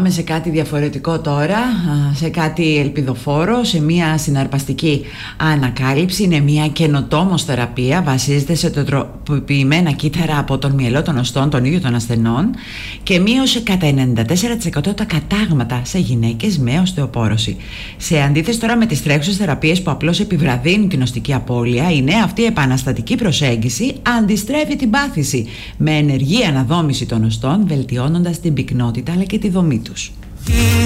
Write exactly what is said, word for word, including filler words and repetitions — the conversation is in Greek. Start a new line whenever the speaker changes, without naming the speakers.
Πάμε σε κάτι διαφορετικό τώρα, σε κάτι ελπιδοφόρο, σε μια συναρπαστική ανακάλυψη. Είναι μια καινοτόμως θεραπεία, βασίζεται σε τροποποιημένα κύτταρα από τον μυελό των οστών των ίδιων των ασθενών και μείωσε κατά ενενήντα τέσσερα τοις εκατό τα κατάγματα σε γυναίκες με οστεοπόρωση. Σε αντίθεση τώρα με τις τρέχουσες θεραπείες που απλώς επιβραδύνουν την οστική απώλεια, η νέα αυτή επαναστατική προσέγγιση αντιστρέφει την πάθηση με ενεργή αναδόμηση των οστών, βελτιώνοντας την πυκνότητα αλλά και τη δομή τους.